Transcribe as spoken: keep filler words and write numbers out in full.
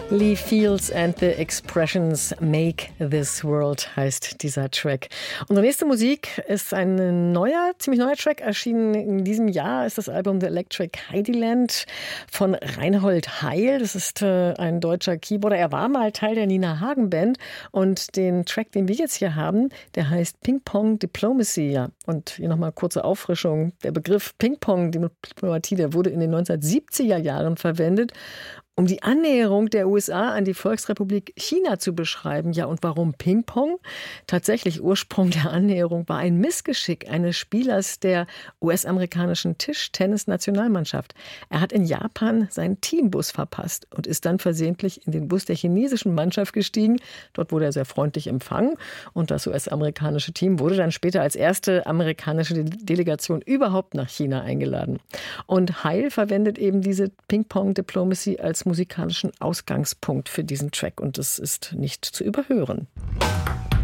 Lee Fields and the Expressions Make This World heißt dieser Track. Unsere nächste Musik ist ein neuer, ziemlich neuer Track, erschienen in diesem Jahr, ist das Album The Electric Heidyland von Reinhold Heil. Das ist äh, ein deutscher Keyboarder. Er war mal Teil der Nina Hagen Band und den Track, den wir jetzt hier haben, der heißt Ping Pong Diplomacy. Ja. Und hier nochmal kurze Auffrischung. Der Begriff Ping Pong Diplomatie, der wurde in den neunzehnhundertsiebziger Jahren verwendet, um die Annäherung der U S A an die Volksrepublik China zu beschreiben. Ja, und warum Ping-Pong? Tatsächlich, Ursprung der Annäherung war ein Missgeschick eines Spielers der U S-amerikanischen Tischtennis-Nationalmannschaft. Er hat in Japan seinen Teambus verpasst und ist dann versehentlich in den Bus der chinesischen Mannschaft gestiegen. Dort wurde er sehr freundlich empfangen und das U S-amerikanische Team wurde dann später als erste amerikanische De- Delegation überhaupt nach China eingeladen. Und Heil verwendet eben diese Ping-Pong-Diplomacy als musikalischen Ausgangspunkt für diesen Track und das ist nicht zu überhören.